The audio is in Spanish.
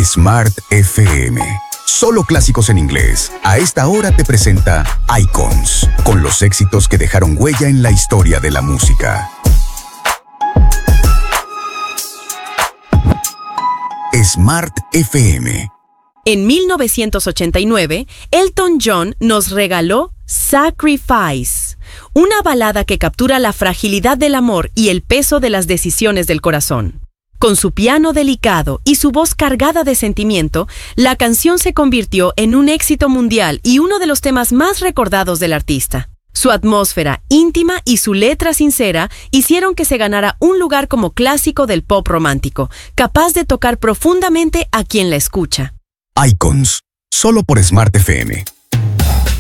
Smart FM. Solo clásicos en inglés. A esta hora te presenta Icons, con los éxitos que dejaron huella en la historia de la música. Smart FM. En 1989, Elton John nos regaló Sacrifice, una balada que captura la fragilidad del amor y el peso de las decisiones del corazón. Con su piano delicado y su voz cargada de sentimiento, la canción se convirtió en un éxito mundial y uno de los temas más recordados del artista. Su atmósfera íntima y su letra sincera hicieron que se ganara un lugar como clásico del pop romántico, capaz de tocar profundamente a quien la escucha. Icons, solo por Smart FM.